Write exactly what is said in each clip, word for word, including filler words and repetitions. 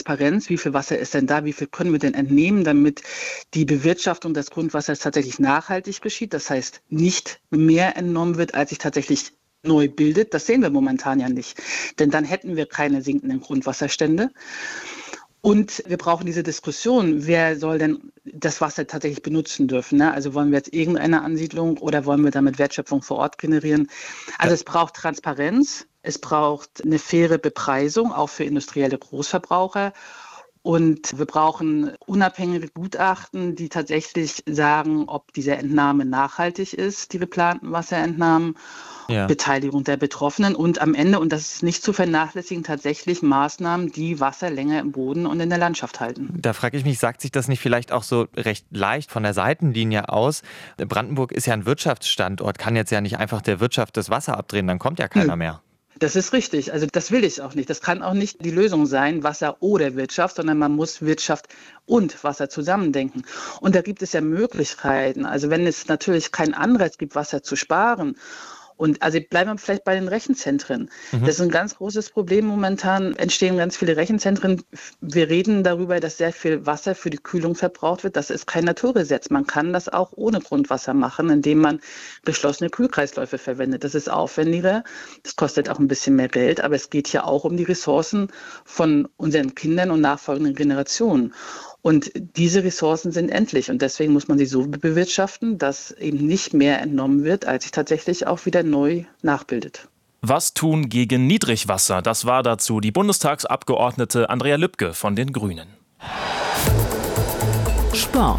Transparenz, wie viel Wasser ist denn da, wie viel können wir denn entnehmen, damit die Bewirtschaftung des Grundwassers tatsächlich nachhaltig geschieht. Das heißt, nicht mehr entnommen wird, als sich tatsächlich neu bildet. Das sehen wir momentan ja nicht, denn dann hätten wir keine sinkenden Grundwasserstände. Und wir brauchen diese Diskussion, wer soll denn das Wasser tatsächlich benutzen dürfen? Ne? Also wollen wir jetzt irgendeine Ansiedlung oder wollen wir damit Wertschöpfung vor Ort generieren? Also ja. Es braucht Transparenz, es braucht eine faire Bepreisung, auch für industrielle Großverbraucher. Und wir brauchen unabhängige Gutachten, die tatsächlich sagen, ob diese Entnahme nachhaltig ist, die geplanten Wasserentnahmen. Ja. Beteiligung der Betroffenen und am Ende, und das ist nicht zu vernachlässigen, tatsächlich Maßnahmen, die Wasser länger im Boden und in der Landschaft halten. Da frage ich mich, sagt sich das nicht vielleicht auch so recht leicht von der Seitenlinie aus? Brandenburg ist ja ein Wirtschaftsstandort, kann jetzt ja nicht einfach der Wirtschaft das Wasser abdrehen, dann kommt ja keiner hm. mehr. Das ist richtig. Also das will ich auch nicht. Das kann auch nicht die Lösung sein, Wasser oder Wirtschaft, sondern man muss Wirtschaft und Wasser zusammendenken. Und da gibt es ja Möglichkeiten. Also wenn es natürlich keinen Anreiz gibt, Wasser zu sparen, und also bleiben wir vielleicht bei den Rechenzentren. Mhm. Das ist ein ganz großes Problem momentan. Entstehen ganz viele Rechenzentren. Wir reden darüber, dass sehr viel Wasser für die Kühlung verbraucht wird. Das ist kein Naturgesetz. Man kann das auch ohne Grundwasser machen, indem man geschlossene Kühlkreisläufe verwendet. Das ist aufwendiger. Das kostet auch ein bisschen mehr Geld. Aber es geht ja auch um die Ressourcen von unseren Kindern und nachfolgenden Generationen. Und diese Ressourcen sind endlich und deswegen muss man sie so bewirtschaften, dass eben nicht mehr entnommen wird, als sich tatsächlich auch wieder neu nachbildet. Was tun gegen Niedrigwasser? Das war dazu die Bundestagsabgeordnete Andrea Lübke von den Grünen. Sport.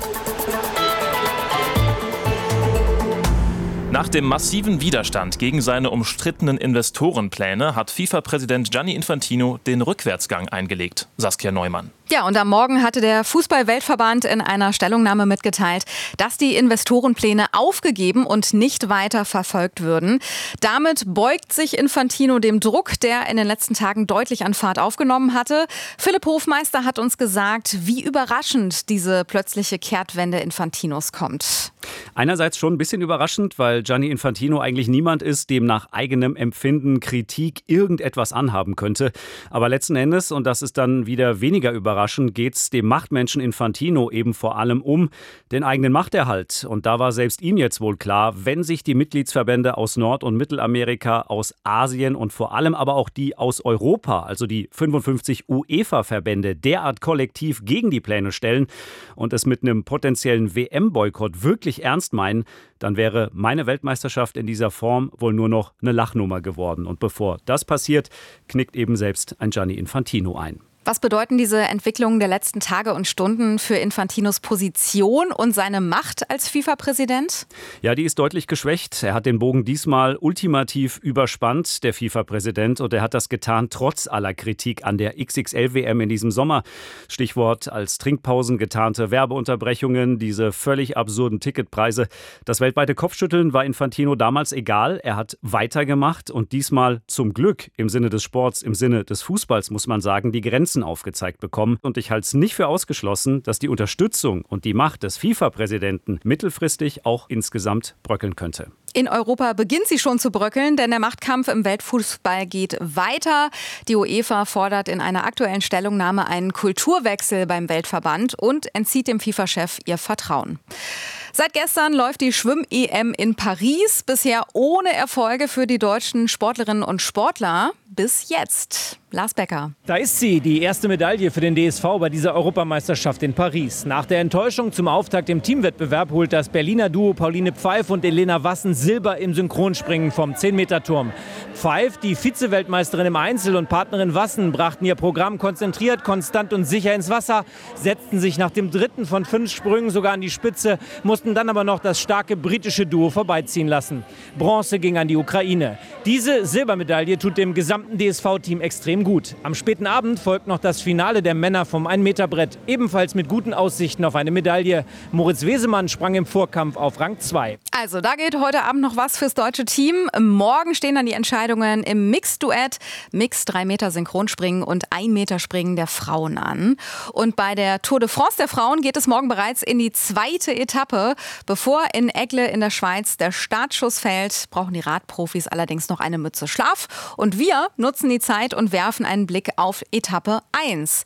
Nach dem massiven Widerstand gegen seine umstrittenen Investorenpläne hat FIFA-Präsident Gianni Infantino den Rückwärtsgang eingelegt. Saskia Neumann. Ja, und am Morgen hatte der Fußball-Weltverband in einer Stellungnahme mitgeteilt, dass die Investorenpläne aufgegeben und nicht weiter verfolgt würden. Damit beugt sich Infantino dem Druck, der in den letzten Tagen deutlich an Fahrt aufgenommen hatte. Philipp Hofmeister hat uns gesagt, wie überraschend diese plötzliche Kehrtwende Infantinos kommt. Einerseits schon ein bisschen überraschend, weil Gianni Infantino eigentlich niemand ist, dem nach eigenem Empfinden Kritik irgendetwas anhaben könnte. Aber letzten Endes, und das ist dann wieder weniger überraschend, geht es dem Machtmenschen Infantino eben vor allem um den eigenen Machterhalt. Und da war selbst ihm jetzt wohl klar, wenn sich die Mitgliedsverbände aus Nord- und Mittelamerika, aus Asien und vor allem aber auch die aus Europa, also die fünfundfünfzig UEFA-Verbände, derart kollektiv gegen die Pläne stellen und es mit einem potenziellen W M-Boykott wirklich ernst meinen, dann wäre meine Weltmeisterschaft in dieser Form wohl nur noch eine Lachnummer geworden. Und bevor das passiert, knickt eben selbst ein Gianni Infantino ein. Was bedeuten diese Entwicklungen der letzten Tage und Stunden für Infantinos Position und seine Macht als FIFA-Präsident? Ja, die ist deutlich geschwächt. Er hat den Bogen diesmal ultimativ überspannt, der FIFA-Präsident. Und er hat das getan, trotz aller Kritik an der X X L W M in diesem Sommer. Stichwort als Trinkpausen getarnte Werbeunterbrechungen, diese völlig absurden Ticketpreise. Das weltweite Kopfschütteln war Infantino damals egal. Er hat weitergemacht und diesmal zum Glück im Sinne des Sports, im Sinne des Fußballs, muss man sagen, die Grenzen aufgezeigt bekommen. Und ich halte es nicht für ausgeschlossen, dass die Unterstützung und die Macht des FIFA-Präsidenten mittelfristig auch insgesamt bröckeln könnte. In Europa beginnt sie schon zu bröckeln, denn der Machtkampf im Weltfußball geht weiter. Die UEFA fordert in einer aktuellen Stellungnahme einen Kulturwechsel beim Weltverband und entzieht dem FIFA-Chef ihr Vertrauen. Seit gestern läuft die Schwimm-E M in Paris, bisher ohne Erfolge für die deutschen Sportlerinnen und Sportler. Bis jetzt. Lars Becker. Da ist sie, die erste Medaille für den D S V bei dieser Europameisterschaft in Paris. Nach der Enttäuschung zum Auftakt im Teamwettbewerb holt das Berliner Duo Pauline Pfeif und Elena Wassen Silber im Synchronspringen vom zehn-Meter-Turm. Pfeif, die Vize-Weltmeisterin im Einzel, und Partnerin Wassen brachten ihr Programm konzentriert, konstant und sicher ins Wasser, setzten sich nach dem dritten von fünf Sprüngen sogar an die Spitze, mussten dann aber noch das starke britische Duo vorbeiziehen lassen. Bronze ging an die Ukraine. Diese Silbermedaille tut dem gesamten D S V-Team extrem gut. Am späten Abend folgt noch das Finale der Männer vom ein-Meter-Brett, ebenfalls mit guten Aussichten auf eine Medaille. Moritz Wesemann sprang im Vorkampf auf Rang zwei. Also, da geht heute Abend noch was fürs deutsche Team. Morgen stehen dann die Entscheidungen im Mixed-Duett, Mixed drei Meter Synchronspringen und ein Meter Springen der Frauen an. Und bei der Tour de France der Frauen geht es morgen bereits in die zweite Etappe. Bevor in Egle in der Schweiz der Startschuss fällt, brauchen die Radprofis allerdings noch eine Mütze Schlaf. Und wir nutzen die Zeit und werfen einen Blick auf Etappe eins.